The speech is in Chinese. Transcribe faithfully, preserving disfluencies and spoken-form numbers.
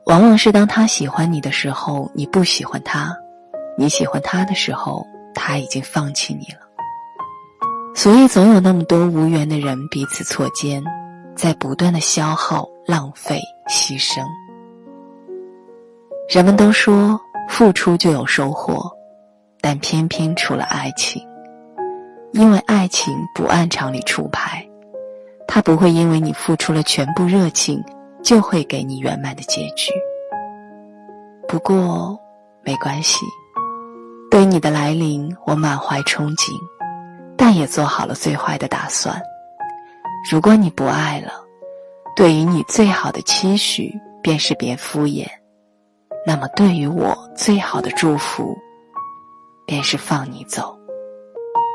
往往是当他喜欢你的时候，你不喜欢他；你喜欢他的时候，他已经放弃你了。所以总有那么多无缘的人彼此错肩，在不断的消耗、浪费、牺牲。人们都说付出就有收获，但偏偏除了爱情，因为爱情不按常理出牌，它不会因为你付出了全部热情就会给你圆满的结局。不过没关系，对你的来临我满怀憧憬，但也做好了最坏的打算。如果你不爱了，对于你最好的期许便是别敷衍，那么对于我最好的祝福便是放你走。